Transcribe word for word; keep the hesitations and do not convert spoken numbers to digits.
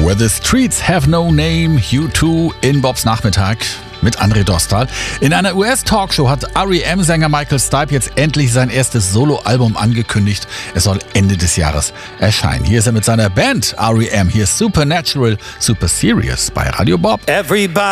Where the Streets Have No Name, U zwei in Bobs Nachmittag mit André Dostal. In einer U S-Talkshow hat R E M-Sänger Michael Stipe jetzt endlich sein erstes Soloalbum angekündigt. Es soll Ende des Jahres erscheinen. Hier ist er mit seiner Band R E M. Hier ist Supernatural, Super Serious bei Radio Bob. Everybody